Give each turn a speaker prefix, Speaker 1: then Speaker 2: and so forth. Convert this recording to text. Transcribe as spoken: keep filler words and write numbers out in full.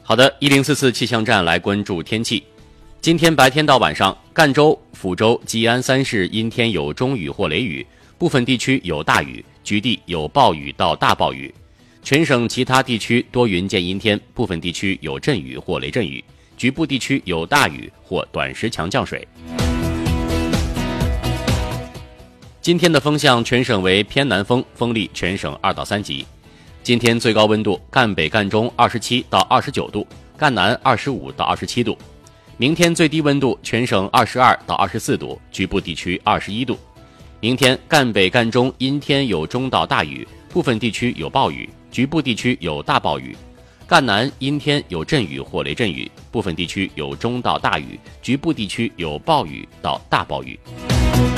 Speaker 1: 好的，一零四四气象站来关注天气。今天白天到晚上，赣州、抚州、吉安三市阴天有中雨或雷雨，部分地区有大雨，局地有暴雨到大暴雨。全省其他地区多云见阴天，部分地区有阵雨或雷阵雨，局部地区有大雨或短时强降水。今天的风向全省为偏南风，风力全省二到三级。今天最高温度，赣北赣中二十七到二十九度，赣南二十五到二十七度。明天最低温度全省二十二到二十四度，局部地区二十一度。明天赣北赣中阴天有中到大雨，部分地区有暴雨，局部地区有大暴雨。赣南阴天有阵雨或雷阵雨，部分地区有中到大雨，局部地区有暴雨到大暴雨。